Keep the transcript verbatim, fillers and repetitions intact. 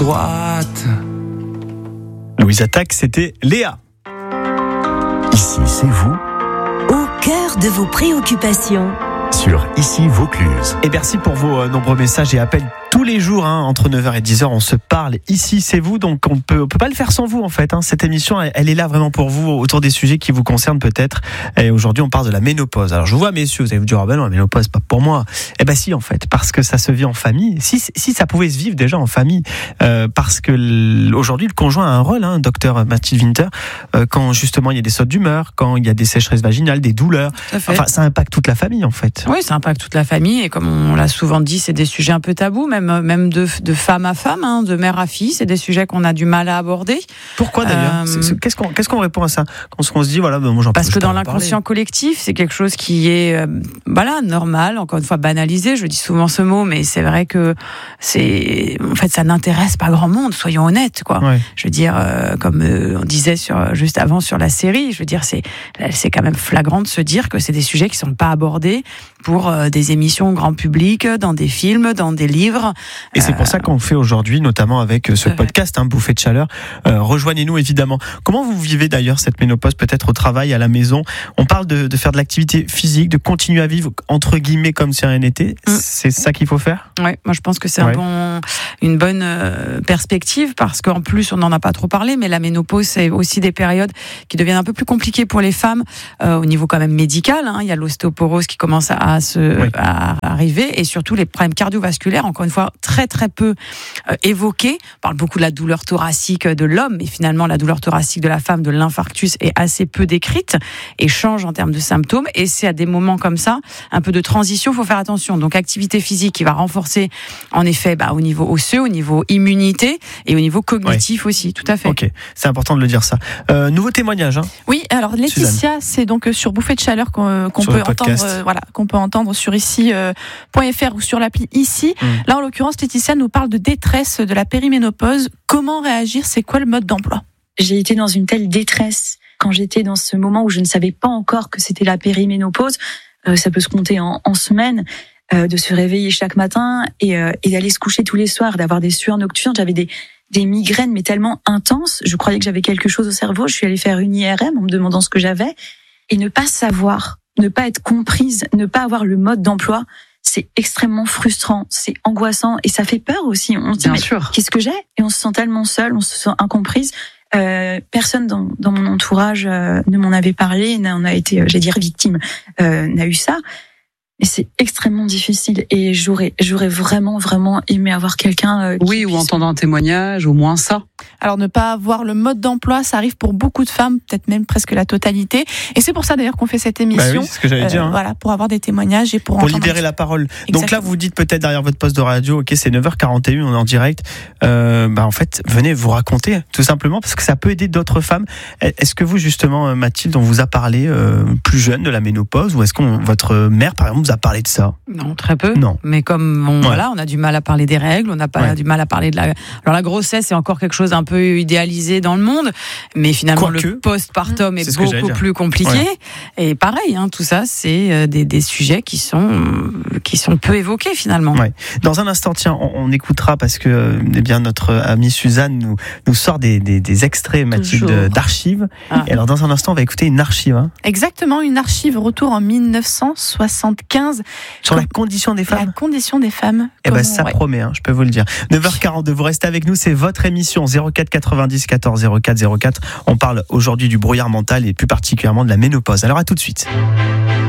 Droite. Louise Attaque, c'était Léa. Ici, c'est vous, au cœur de vos préoccupations. Sur Ici Vaucluse. Et merci pour vos euh, nombreux messages et appels tous les jours, hein, entre neuf heures et dix heures, on se parle. Ici, c'est vous, donc on peut, on peut pas le faire sans vous, en fait. Hein. Cette émission, elle, elle est là vraiment pour vous, autour des sujets qui vous concernent peut-être. Et aujourd'hui, on parle de la ménopause. Alors, je vous vois, messieurs, vous allez vous dire, ah ben non, la ménopause, c'est pas pour moi. Eh ben si, en fait, parce que ça se vit en famille. Si, si ça pouvait se vivre déjà en famille, euh, parce que l- aujourd'hui, le conjoint a un rôle, hein, docteur Mathilde Winter, euh, quand justement il y a des sautes d'humeur, quand il y a des sécheresses vaginales, des douleurs. Enfin, ça impacte toute la famille, en fait. Oui, ça impacte toute la famille. Et comme on l'a souvent dit, c'est des sujets un peu tabous, même, même de de femme à femme, hein, de mère à fille, c'est des sujets qu'on a du mal à aborder. Pourquoi d'ailleurs euh, c'est, c'est, qu'est-ce, qu'on, qu'est-ce qu'on répond à ça quand on se dit voilà, ben moi j'en Parce peux, que dans en l'inconscient collectif, c'est quelque chose qui est euh, voilà, normal, encore une fois banalisé, je dis souvent ce mot, mais c'est vrai que c'est, en fait, ça n'intéresse pas grand monde, soyons honnêtes, quoi. Ouais. Je veux dire, euh, comme euh, on disait sur, juste avant sur la série, je veux dire, c'est, c'est quand même flagrant de se dire que c'est des sujets qui ne sont pas abordés pour euh, des émissions grand public, dans des films, dans des livres. Et c'est pour ça qu'on fait aujourd'hui, notamment avec ce podcast, hein, Bouffée de chaleur. Euh, rejoignez-nous évidemment. Comment vous vivez d'ailleurs cette ménopause, peut-être au travail, à la maison? On parle de, de faire de l'activité physique, de continuer à vivre entre guillemets comme si rien n'était. Mm. C'est ça qu'il faut faire? Oui, moi je pense que c'est ouais. un bon, une bonne euh, perspective, parce qu'en plus on n'en a pas trop parlé, mais la ménopause c'est aussi des périodes qui deviennent un peu plus compliquées pour les femmes euh, au niveau quand même médical. Hein. Il y a l'ostéoporose qui commence à, à, se, oui. à arriver, et surtout les problèmes cardiovasculaires, encore une fois très très peu euh, évoqués. On parle beaucoup de la douleur thoracique de l'homme, mais finalement la douleur thoracique de la femme, de l'infarctus, est assez peu décrite et change en termes de symptômes. Et c'est à des moments comme ça, un peu de transition, il faut faire attention. Donc activité physique qui va renforcer en effet bah, au niveau osseux, au niveau immunité et au niveau cognitif ouais. aussi, tout à fait. Ok, c'est important de le dire ça. Euh, nouveau témoignage. Hein. Oui, alors Laetitia, Suzanne. C'est donc sur Bouffée de chaleur qu'on, qu'on peut entendre, euh, voilà, qu'on peut entendre sur ici point f r ou sur l'appli Ici. Mmh. Là, en l'occurrence, Laetitia nous parle de détresse de la périménopause. Comment réagir? C'est quoi le mode d'emploi? J'ai été dans une telle détresse quand j'étais dans ce moment où je ne savais pas encore que c'était la périménopause. Euh, ça peut se compter en, en semaines, euh, de se réveiller chaque matin et, euh, et d'aller se coucher tous les soirs, d'avoir des sueurs nocturnes. J'avais des, des migraines, mais tellement intenses. Je croyais que j'avais quelque chose au cerveau. Je suis allée faire une I R M en me demandant ce que j'avais. Et ne pas savoir, ne pas être comprise, ne pas avoir le mode d'emploi, c'est extrêmement frustrant, c'est angoissant et ça fait peur aussi. On se dit, Bien mais sûr. Qu'est-ce que j'ai? Et on se sent tellement seul, on se sent incomprise. Euh, personne dans, dans mon entourage euh, ne m'en avait parlé, n'en a été, euh, j'allais dire victime, euh, n'a eu ça. Et c'est extrêmement difficile. Et j'aurais, j'aurais vraiment, vraiment aimé avoir quelqu'un. Euh, qui oui, ou entendre un témoignage, au moins ça. Alors ne pas avoir le mode d'emploi, ça arrive pour beaucoup de femmes, peut-être même presque la totalité. Et c'est pour ça d'ailleurs qu'on fait cette émission. Bah oui, c'est ce que j'allais euh, dire. Hein. Voilà, pour avoir des témoignages et pour pour libérer la parole. Exactement. Donc là, vous vous dites peut-être derrière votre poste de radio, ok, c'est neuf heures quarante et un, on est en direct. Euh, bah en fait, venez vous raconter, tout simplement, parce que ça peut aider d'autres femmes. Est-ce que vous justement, Mathilde, on vous a parlé euh, plus jeune de la ménopause, ou est-ce que votre mère, par exemple, vous a parlé de ça? Non, très peu. Non. Mais comme on, ouais. voilà, on a du mal à parler des règles, on n'a pas ouais. du mal à parler de la. Alors la grossesse, c'est encore quelque chose d'un peu idéalisé dans le monde, mais finalement Quoique, le postpartum est, c'est beaucoup plus compliqué. Ouais. Et pareil, hein, tout ça, c'est des, des sujets qui sont qui sont peu évoqués finalement. Ouais. Dans un instant, tiens, on, on écoutera parce que eh bien notre amie Suzanne nous nous sort des des, des extraits, Mathilde, Toujours. d'archives. Ah. Et alors dans un instant, on va écouter une archive. Hein. Exactement, une archive retour en dix-neuf cent soixante-quinze. Sur la condition des femmes. La condition des femmes. Eh ben ça ouais. promet, hein, je peux vous le dire. neuf heures quarante-deux, vous restez avec nous, c'est votre émission zéro quatre quatre-vingt-dix quatorze zéro quatre zéro quatre. On parle aujourd'hui du brouillard mental et plus particulièrement de la ménopause. Alors à tout de suite.